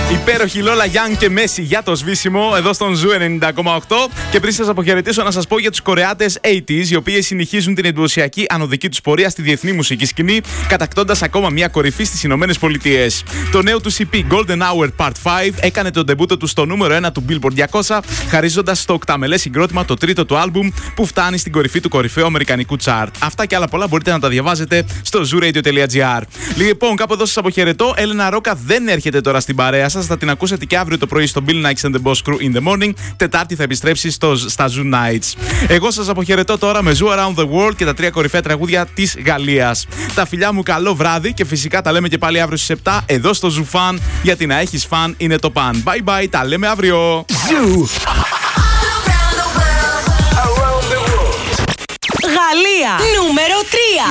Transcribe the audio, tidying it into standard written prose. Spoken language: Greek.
Υπέροχη Λόλα Young και Μέση για το σβήσιμο εδώ στον Ζου 90,8. Και πριν σας αποχαιρετήσω, να σας πω για τους Κορεάτες 80s, οι οποίοι συνεχίζουν την εντυπωσιακή ανωδική τους πορεία στη διεθνή μουσική σκηνή, κατακτώντας ακόμα μια κορυφή στις Ηνωμένες Πολιτείες. Το νέο του CP Golden Hour Part 5 έκανε τον ντεμπούτο του στο νούμερο 1 του Billboard 200, χαρίζοντας στο οκταμελές συγκρότημα το τρίτο του άλμπουμ που φτάνει στην κορυφή του κορυφαίου αμερικανικού chart. Αυτά και άλλα πολλά μπορείτε να τα διαβάζετε στο zooradio.gr. Λοιπόν, κάπου εδώ σας αποχαιρετώ. Έλενα Ρόκα δεν έρχεται τώρα στην παρέα σας. Θα την ακούσετε και αύριο το πρωί στο Bill Nikes and the Boss Crew in the Morning. Τετάρτη θα επιστρέψει στα Zoo Nights. Εγώ σας αποχαιρετώ τώρα με Zoo Around the World και τα 3 κορυφαία τραγούδια της Γαλλίας. Τα φιλιά μου, καλό βράδυ και φυσικά τα λέμε και πάλι αύριο στις 7 εδώ στο Zoo Fan, γιατί να έχεις φαν είναι το παν. Bye bye, τα λέμε αύριο. Γαλλία νούμερο 3.